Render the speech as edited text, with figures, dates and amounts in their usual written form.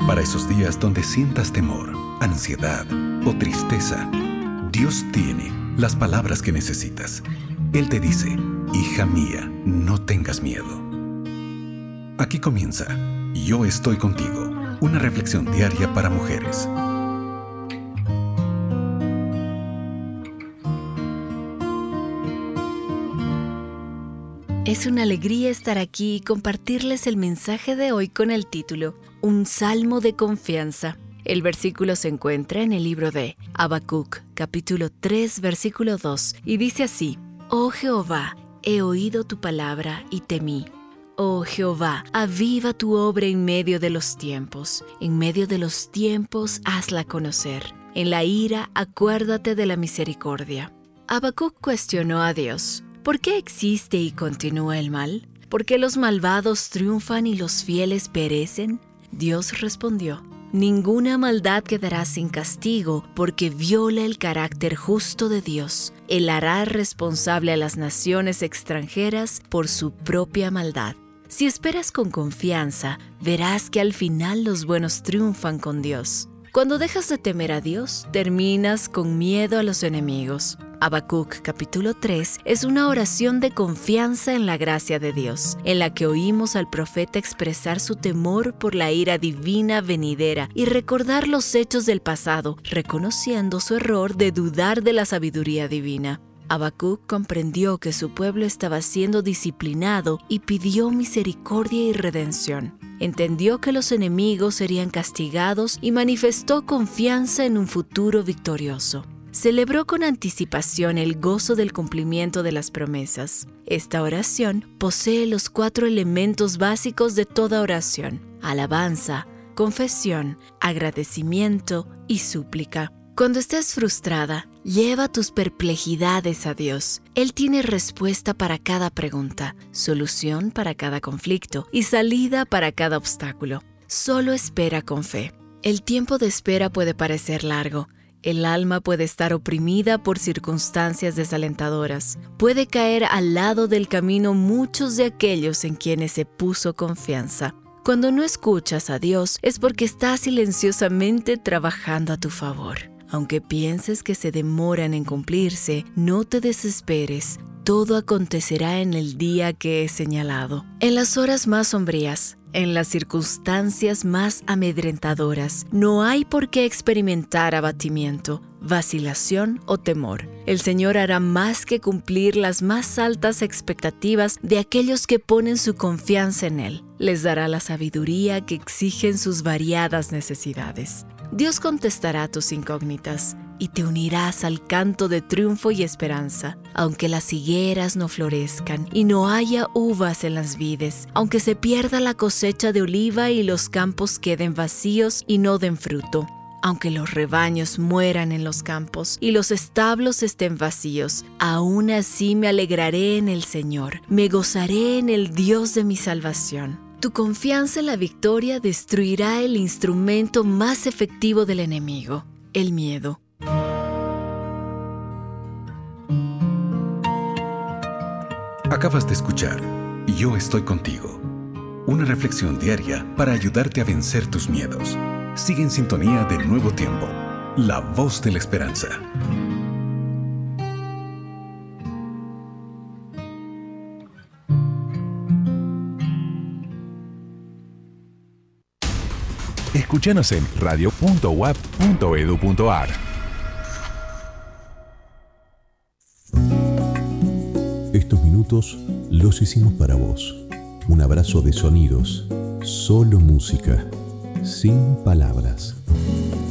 Para esos días donde sientas temor, ansiedad o tristeza, Dios tiene las palabras que necesitas. Él te dice: hija mía, no tengas miedo. Aquí comienza Yo estoy contigo, una reflexión diaria para mujeres. Es una alegría estar aquí y compartirles el mensaje de hoy con el título Un salmo de confianza. El versículo se encuentra en el libro de Habacuc, capítulo 3, versículo 2, y dice así: Oh Jehová, he oído tu palabra y temí. Oh Jehová, aviva tu obra en medio de los tiempos. En medio de los tiempos, hazla conocer. En la ira, acuérdate de la misericordia. Habacuc cuestionó a Dios: ¿por qué existe y continúa el mal? ¿Por qué los malvados triunfan y los fieles perecen? Dios respondió: ninguna maldad quedará sin castigo, porque viola el carácter justo de Dios. Él hará responsable a las naciones extranjeras por su propia maldad. Si esperas con confianza, verás que al final los buenos triunfan con Dios. Cuando dejas de temer a Dios, terminas con miedo a los enemigos. Habacuc capítulo 3 es una oración de confianza en la gracia de Dios, en la que oímos al profeta expresar su temor por la ira divina venidera y recordar los hechos del pasado, reconociendo su error de dudar de la sabiduría divina. Habacuc comprendió que su pueblo estaba siendo disciplinado y pidió misericordia y redención. Entendió que los enemigos serían castigados y manifestó confianza en un futuro victorioso. Celebró con anticipación el gozo del cumplimiento de las promesas. Esta oración posee los 4 elementos básicos de toda oración: alabanza, confesión, agradecimiento y súplica. Cuando estés frustrada, lleva tus perplejidades a Dios. Él tiene respuesta para cada pregunta, solución para cada conflicto y salida para cada obstáculo. Solo espera con fe. El tiempo de espera puede parecer largo. El alma puede estar oprimida por circunstancias desalentadoras. Puede caer al lado del camino muchos de aquellos en quienes se puso confianza. Cuando no escuchas a Dios es porque está silenciosamente trabajando a tu favor. Aunque pienses que se demoran en cumplirse, no te desesperes. Todo acontecerá en el día que he señalado. En las horas más sombrías, en las circunstancias más amedrentadoras, no hay por qué experimentar abatimiento, vacilación o temor. El Señor hará más que cumplir las más altas expectativas de aquellos que ponen su confianza en Él. Les dará la sabiduría que exigen sus variadas necesidades. Dios contestará tus incógnitas y te unirás al canto de triunfo y esperanza. Aunque las higueras no florezcan y no haya uvas en las vides, aunque se pierda la cosecha de oliva y los campos queden vacíos y no den fruto, aunque los rebaños mueran en los campos y los establos estén vacíos, aún así me alegraré en el Señor, me gozaré en el Dios de mi salvación. Tu confianza en la victoria destruirá el instrumento más efectivo del enemigo, el miedo. Acabas de escuchar Yo estoy contigo, una reflexión diaria para ayudarte a vencer tus miedos. Sigue en sintonía de Nuevo Tiempo, la voz de la esperanza. Escúchanos en radio.uap.edu.ar. Estos minutos los hicimos para vos. Un abrazo de sonidos, solo música, sin palabras.